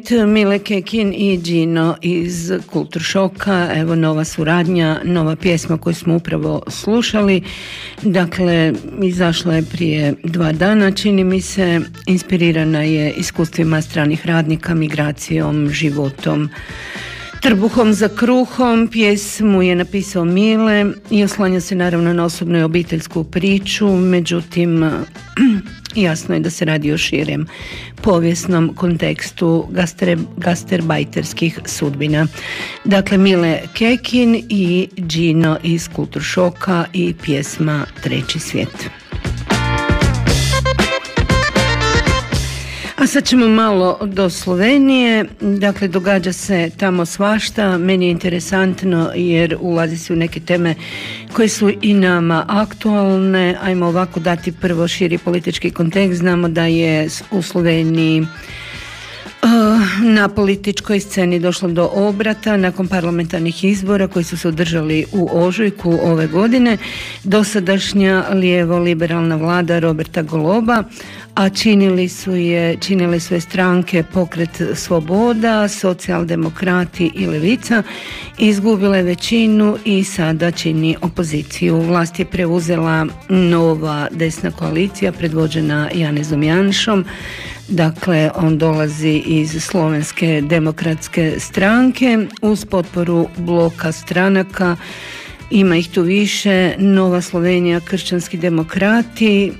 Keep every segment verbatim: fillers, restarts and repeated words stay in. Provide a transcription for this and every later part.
Mile Kekin i Gino iz Kultur Šoka, evo nova suradnja, nova pjesma koju smo upravo slušali, dakle izašla je prije dva dana, čini mi se, inspirirana je iskustvima stranih radnika, migracijom, životom, trbuhom za kruhom. Pjesmu je napisao Mile i oslanja se naravno na osobnu i obiteljsku priču, međutim jasno je da se radi o širem povijesnom kontekstu gastre, gastarbajterskih sudbina. Dakle, Mile Kekin i Gino iz Kultur Šoka i pjesma Treći svijet. A sad ćemo malo do Slovenije, dakle događa se tamo svašta, meni je interesantno jer ulazi se u neke teme koje su i nama aktualne. Ajmo ovako dati prvo širi politički kontekst. Znamo da je u Sloveniji na političkoj sceni došlo do obrata nakon parlamentarnih izbora koji su se održali u ožujku ove godine. Dosadašnja lijevo-liberalna vlada Roberta Goloba, a činili su je, činile su je stranke Pokret Svoboda, Socijaldemokrati i Levica, izgubile većinu i sada čini opoziciju. Vlast je preuzela nova desna koalicija predvođena Janezom Janšom. Dakle, on dolazi iz Slovenske demokratske stranke uz potporu bloka stranaka. Ima ih tu više: Nova Slovenija, Kršćanski demokrati,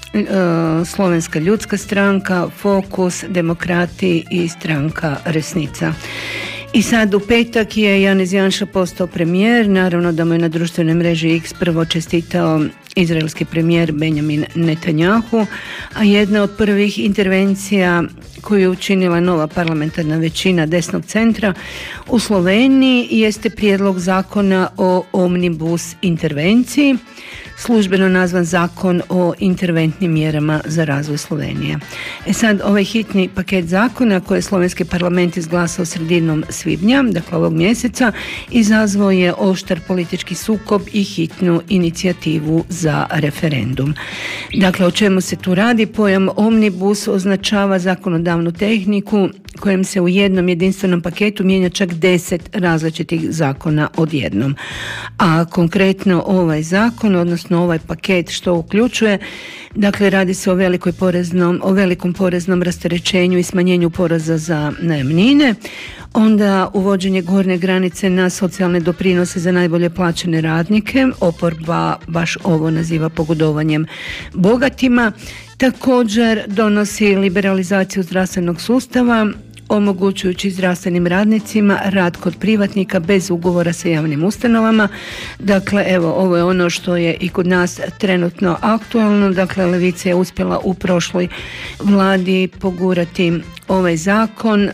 Slovenska ljudska stranka, Fokus, Demokrati i stranka Resnica. I sad u petak je Janez Janša postao premijer. Naravno da mu je na društvenoj mreži X prvo čestitao izraelski premijer Benjamin Netanjahu, a jedna od prvih intervencija koju je učinila nova parlamentarna većina desnog centra u Sloveniji jeste prijedlog zakona o omnibus intervenciji, službeno nazvan Zakon o interventnim mjerama za razvoj Slovenije. E sad, ovaj hitni paket zakona koji je slovenski parlament izglasao sredinom svibnja, dakle ovog mjeseca, izazvao je oštar politički sukob i hitnu inicijativu za referendum. Dakle, o čemu se tu radi? Pojam omnibus označava zakonodavnu tehniku kojem se u jednom jedinstvenom paketu mijenja čak deset različitih zakona odjednom. A konkretno ovaj zakon, odnosno ovaj paket što uključuje, dakle radi se o velikoj poreznom, o velikom poreznom rasterećenju i smanjenju poreza za najamnine, onda uvođenje gornje granice na socijalne doprinose za najbolje plaćene radnike, oporba baš ovo naziva pogodovanjem bogatima. Također donosi liberalizaciju zdravstvenog sustava, omogućujući zdravstvenim radnicima rad kod privatnika bez ugovora sa javnim ustanovama. Dakle, evo, ovo je ono što je i kod nas trenutno aktualno. Dakle, Levica je uspjela u prošloj vladi pogurati ovaj zakon